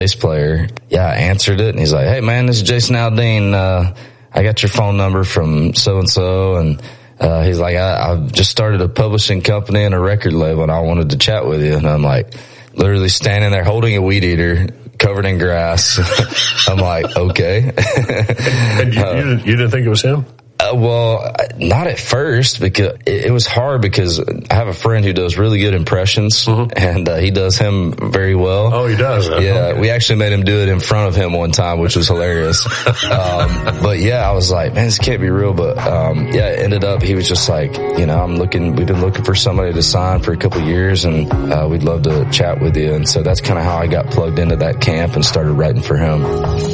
bass player. Yeah, I answered it, and he's like, "Hey, man, this is Jason Aldean. I got your phone number from so-and-so, and he's like, I've just started a publishing company and a record label, and I wanted to chat with you." And I'm like, literally standing there holding a weed eater covered in grass. I'm like, okay. And you didn't think it was him? Well, not at first, because it was hard, because I have a friend who does really good impressions, and he does him very well. Oh, he does? Yeah, we actually made him do it in front of him one time, which was hilarious. But yeah, I was like, man, this can't be real. But yeah, it ended up, he was just like, we've been looking for somebody to sign for a couple of years, and we'd love to chat with you. And so that's kind of how I got plugged into that camp and started writing for him.